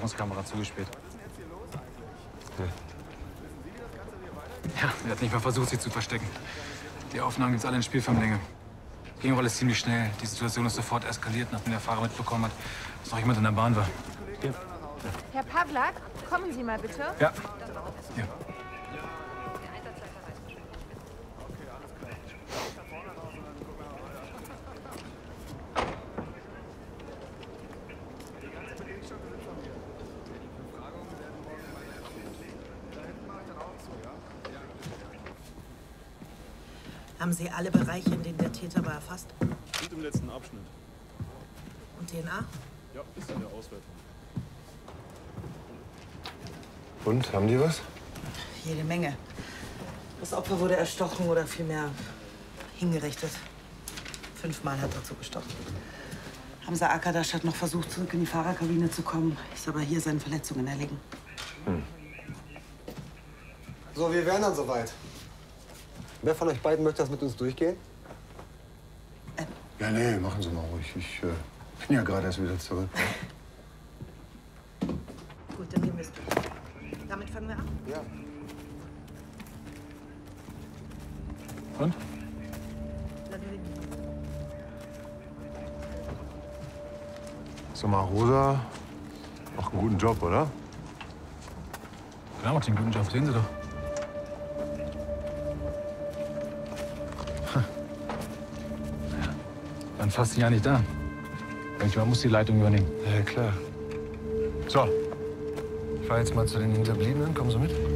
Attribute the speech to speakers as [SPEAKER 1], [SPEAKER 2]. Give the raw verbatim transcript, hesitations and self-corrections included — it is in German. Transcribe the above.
[SPEAKER 1] Überwachungskamera zugespielt.
[SPEAKER 2] Ja.
[SPEAKER 1] Ja, er hat nicht mal versucht, sie zu verstecken. Die Aufnahmen gibt's alle in Spielfilmlänge. Ging auch alles ziemlich schnell. Die Situation ist sofort eskaliert, nachdem der Fahrer mitbekommen hat, dass noch jemand in der Bahn war.
[SPEAKER 2] Ja.
[SPEAKER 3] Herr Pawlak, kommen Sie mal bitte.
[SPEAKER 1] Ja. Ja.
[SPEAKER 4] Haben Sie alle Bereiche, in denen der Täter war, erfasst?
[SPEAKER 5] Und im letzten Abschnitt.
[SPEAKER 4] Und D N A?
[SPEAKER 5] Ja, ist in der Auswertung.
[SPEAKER 2] Und, haben die was?
[SPEAKER 4] Jede Menge. Das Opfer wurde erstochen oder vielmehr hingerichtet. Fünfmal hat er zugestochen. Hamza Arkadasch hat noch versucht, zurück in die Fahrerkabine zu kommen, ist aber hier seinen Verletzungen erlegen.
[SPEAKER 2] Hm.
[SPEAKER 6] So, wir wären dann soweit. Wer von euch beiden möchte das mit uns durchgehen?
[SPEAKER 4] Ähm.
[SPEAKER 2] Ja, nee, machen Sie mal ruhig. Ich äh, bin ja gerade erst wieder zurück.
[SPEAKER 4] Gut, dann gehen wir es durch. Damit fangen wir an?
[SPEAKER 6] Ja.
[SPEAKER 1] Und?
[SPEAKER 4] Lassen Sie mich.
[SPEAKER 2] Sag mal, Rosa macht einen guten Job, oder?
[SPEAKER 1] Klar, macht den guten Job, sehen Sie doch. Ja. Dann fast ein Jahr nicht da. Irgendjemand muss die Leitung übernehmen.
[SPEAKER 2] Ja, klar. So, ich fahr jetzt mal zu den Hinterbliebenen. Kommen Sie mit?